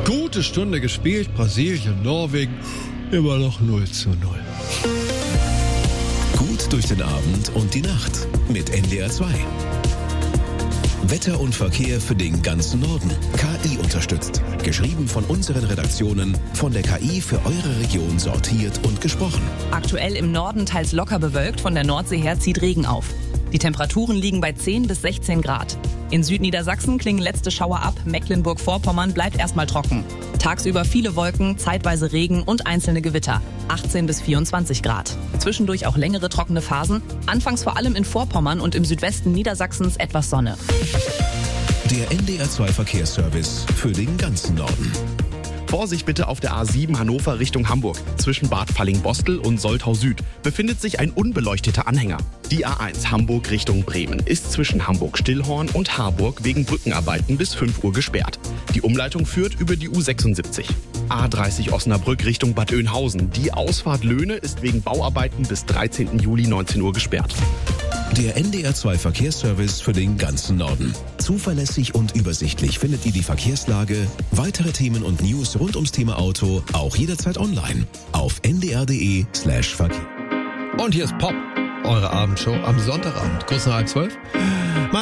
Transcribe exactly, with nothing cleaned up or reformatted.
Gute Stunde gespielt, Brasilien, Norwegen, immer noch null zu null. Gut durch den Abend und die Nacht mit N D R zwei. Wetter und Verkehr für den ganzen Norden. K I unterstützt. Geschrieben von unseren Redaktionen, von der K I für eure Region sortiert und gesprochen. Aktuell im Norden teils locker bewölkt, von der Nordsee her zieht Regen auf. Die Temperaturen liegen bei zehn bis sechzehn Grad. In Südniedersachsen klingen letzte Schauer ab, Mecklenburg-Vorpommern bleibt erstmal trocken. Tagsüber viele Wolken, zeitweise Regen und einzelne Gewitter. achtzehn bis vierundzwanzig Grad. Zwischendurch auch längere trockene Phasen. Anfangs vor allem in Vorpommern und im Südwesten Niedersachsens etwas Sonne. Der N D R zwei Verkehrsservice für den ganzen Norden. Vorsicht bitte auf der A sieben Hannover Richtung Hamburg. Zwischen Bad Falling-Bostel und Soltau Süd befindet sich ein unbeleuchteter Anhänger. Die A eins Hamburg Richtung Bremen ist zwischen Hamburg-Stillhorn und Harburg wegen Brückenarbeiten bis fünf Uhr gesperrt. Die Umleitung führt über die U sechsundsiebzig. A dreißig Osnabrück Richtung Bad Oeynhausen. Die Ausfahrt Löhne ist wegen Bauarbeiten bis dreizehnten Juli neunzehn Uhr gesperrt. Der N D R zwei Verkehrsservice für den ganzen Norden. Zuverlässig und übersichtlich findet ihr die Verkehrslage, weitere Themen und News rund ums Thema Auto auch jederzeit online auf n d r punkt d e slash verkehr. Und hier ist Pop, eure Abendshow am Sonntagabend, kurz nach halb zwölf.